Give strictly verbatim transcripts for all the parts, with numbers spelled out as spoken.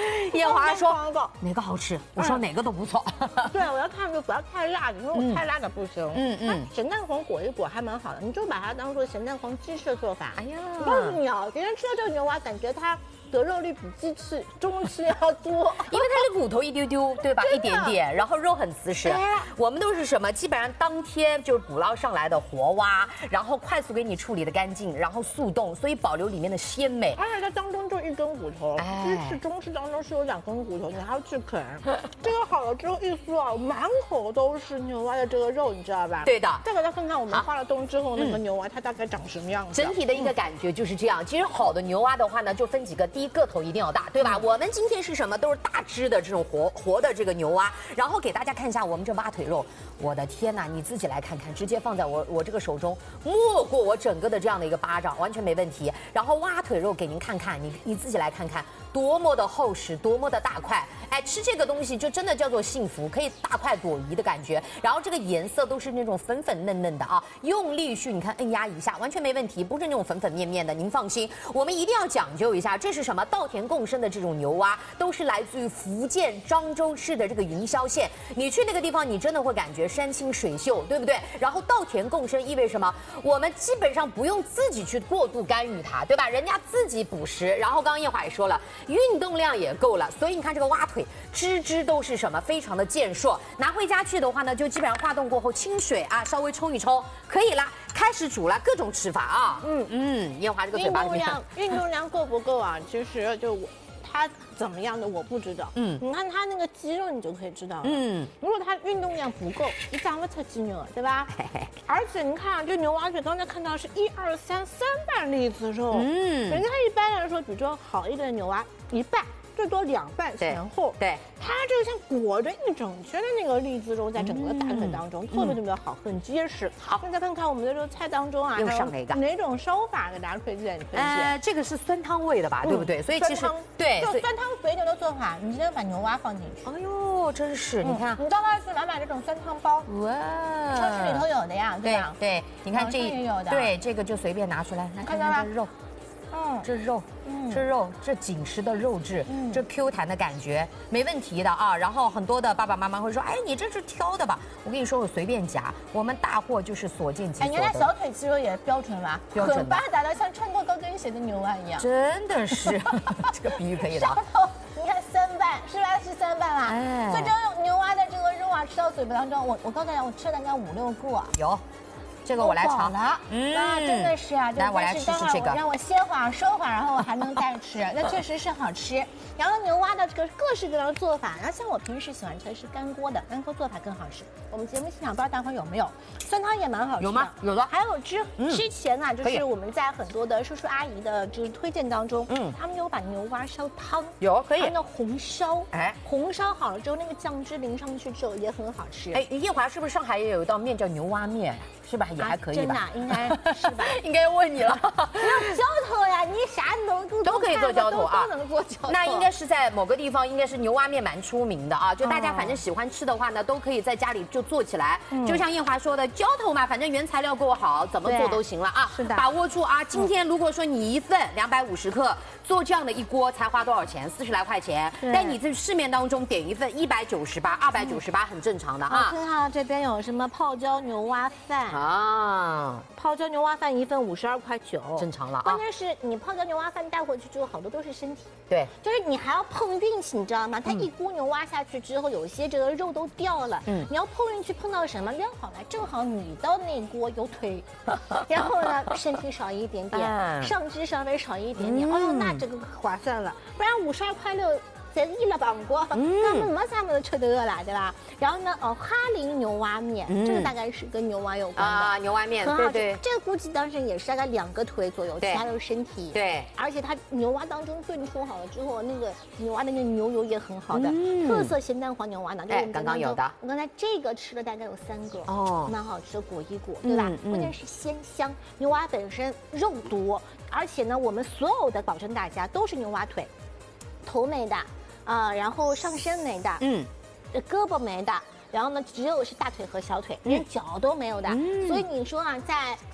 艳华说哪个好吃？我说哪个都不错。 对，我要看就不要太辣，你说我太辣的不行。嗯嗯，咸蛋黄裹一裹还蛮好的，你就把它当做咸蛋黄鸡翅的做法。哎呀，我告诉你啊，今天吃到这个牛蛙，感觉它得肉率比鸡翅、中翅要多， 因为它的骨头一丢丢，对吧？一点点，然后肉很瓷实。我们都是什么？基本上当天就是捕捞上来的活蛙，然后快速给你处理的干净，然后速冻，所以保留里面的鲜美。 而且它当中就一根骨头，鸡翅、中翅当中是有两根骨头，你还要去啃。这个好了之后一酥啊，满口都是牛蛙的这个肉，你知道吧？ 对的。 再给大家看看我们化了冻之后那个牛蛙，它大概长什么样子？ 整体的一个感觉就是这样。其实好的牛蛙的话呢，就分几个，第一个头一定要大，对吧？我们今天是什么？都是大只的这种活活的这个牛蛙，然后给大家看一下我们这蛙腿肉。我的天哪，你自己来看看，直接放在我我这个手中，没过我整个的这样的一个巴掌，完全没问题。然后蛙腿肉给您看看，你你自己来看看，多么的厚实，多么的大块。哎，吃这个东西就真的叫做幸福，可以大快朵颐的感觉。然后这个颜色都是那种粉粉嫩嫩的啊，用力去你看摁压一下，完全没问题，不是那种粉粉面面的。您放心，我们一定要讲究一下，这是什么？稻田共生的这种牛蛙，都是来自于福建漳州市的这个云霄县。你去那个地方，你真的会感觉山清水秀，对不对？然后稻田共生意味什么？我们基本上不用自己去过度干预它，对吧？人家自己捕食。然后刚刚艳华也说了，运动量也够了，所以你看这个蛙腿，只只都是什么？非常的健硕。拿回家去的话呢，就基本上化冻过后清水啊，稍微冲一冲，可以啦。开始煮了，各种吃法啊。嗯嗯，艳华这个嘴巴里面， 运动量运动量够不够啊？其实就我。它怎么样的我不知道，嗯，你看它那个肌肉，你就可以知道了，嗯，如果它运动量不够，你长不出肌肉，对吧？而且你看啊，这牛蛙腿刚才看到是一二三三瓣栗子肉，嗯，人家一般来说，比如说好一点的牛蛙，一半。最多两瓣前后， 对， 它这个像裹着一整圈的那个栗子肉，在整个大腿当中，特别特别好，很结实。好，那再看看我们的这个菜当中啊， 又上哪个？ 哪种烧法给大家推荐？ 呃，这个是酸汤味的吧，对不对？所以其实对， 就酸汤肥牛的做法，你今天把牛蛙放进去。 哎呦，真是，你看， 你到那去买买这种酸汤包，哇，超市里头有的呀，对吧？ 对，你看这也有的， 对，这个就随便拿出来，来看看这肉。嗯，这肉，嗯，这肉，这紧实的肉质，嗯，这 Q 弹的感觉没问题的啊。然后很多的爸爸妈妈会说，哎，你这是挑的吧？我跟你说，我随便夹，我们大货就是所见即所得。 哎，原来小腿肌肉也标准吧？ 标准， 很发达的，像穿过高跟鞋的牛蛙一样。 真的是，这个比喻可以的。 上头，你看三瓣，是吧？是三瓣啦。哎，所以这个牛蛙的这个肉啊，吃到嘴巴当中，我我告诉大家，我吃了大概五六个。 有。这个我来尝了，嗯，那真的是啊， 来我来试试这个， 让我歇会儿收会儿，然后我还能再吃，那确实是好吃。然后牛蛙的这个各式各样的做法，然后像我平时喜欢吃的是干锅的，干锅做法更好吃。我们节目现场不知道大伙有没有，酸汤也蛮好吃的， 有吗？有的。 还有之之前啊，就是我们在很多的叔叔阿姨的就是推荐当中，嗯，他们有把牛蛙烧汤， 有可以， 那红烧，哎，红烧好了之后，那个酱汁淋上去之后也很好吃。 哎，艳华是不是上海也有一道面叫牛蛙面呀？是吧？也还可以吧？ 真的应该是吧？ 应该问你了。 你要浇头呀，你啥能都都可以做浇头啊， 都能做浇头。 那应该是在某个地方，应该是牛蛙面蛮出名的啊。就大家反正喜欢吃的话呢，都可以在家里就做起来。就像艳华说的，浇头嘛，反正原材料够好，怎么做都行了啊。 是的， 把握住啊！今天如果说你一份两百五十克做这样的一锅，才花多少钱？四十来块钱。但你在市面当中点一份一百九十八、二百九十八，很正常的啊。 看看这边有什么泡椒牛蛙饭啊？ 泡椒牛蛙饭一份五十二块九， 正常了啊。 关键是你泡椒牛蛙饭带回去之后，好多都是身体。 对， 就是你还要碰运气，你知道吗？它一锅牛蛙下去之后，有些这个肉都掉了。嗯，你要碰运气碰到什么？量好了，正好你的那锅有腿，然后呢身体少一点点，上肢稍微少一点点。哦，那这个划算了，不然五十二块六。在一了棒锅，那么没啥么子吃得了，对吧？然后呢，哦，哈林牛蛙面，这个大概是跟牛蛙有关的啊，牛蛙面，对对， 这个估计当时也是大概两个腿左右，其他都是身体， 对， 而且它牛蛙当中炖出好了之后，那个牛蛙的那个牛油也很好的，特色咸蛋黄牛蛙呢， 哎，刚刚有的， 我刚才这个吃了大概有三个，哦，蛮好吃的，裹一裹，对吧？关键是鲜香，牛蛙本身肉多，而且呢，我们所有的保证大家都是牛蛙腿，头没的。啊，然后上身没的，嗯，胳膊没的，然后呢，只有是大腿和小腿，连脚都没有的。所以你说啊，在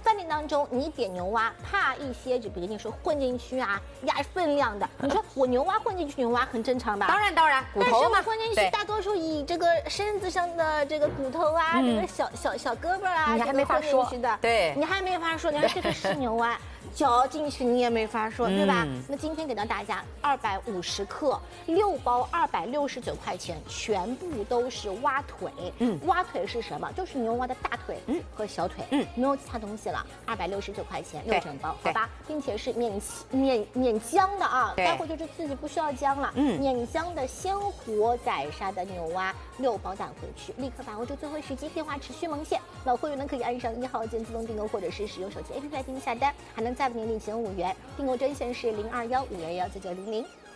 饭店当中你点牛蛙，怕一些就比如你说混进去啊，压分量的，你说我牛蛙混进去，牛蛙很正常吧？ 当然当然，骨头嘛， 但是我混进去，大多数以这个身子上的这个骨头啊，嗯、这个小小小胳膊啊， 你还没法说， 的， 对， 你还没法说，你看这个是牛蛙。嚼进去你也没法说，对吧？嗯、那今天给到大家二百五十克，六包二百六十九块钱，全部都是蛙腿。嗯，蛙腿是什么？就是牛蛙的大腿和小腿，嗯，没有其他东西了。二百六十九块钱六整包，好吧，并且是免免免浆的啊，待会就是自己不需要浆了。嗯，免浆的鲜活宰杀的牛蛙六包带回去，立刻把握住最后时机，电话持续蒙现。老会员呢可以按上一号键自动订购，或者是使用手机 A P P 来进行下单，还能再为您领钱五元。订购专线是零二幺五幺幺九九零零。